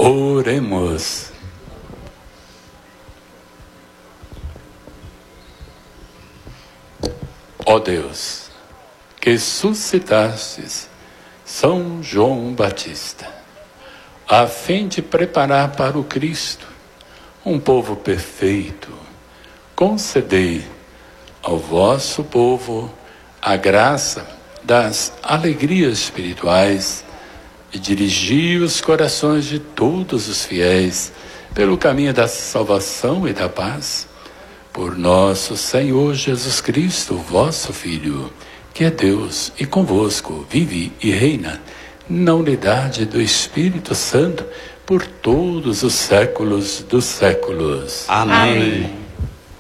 Oremos. Ó Deus, que suscitastes São João Batista, a fim de preparar para o Cristo um povo perfeito, concedei ao vosso povo a graça das alegrias espirituais e dirigi os corações de todos os fiéis pelo caminho da salvação e da paz, por nosso Senhor Jesus Cristo, vosso Filho, que é Deus e convosco vive e reina na unidade do Espírito Santo por todos os séculos dos séculos. Amém.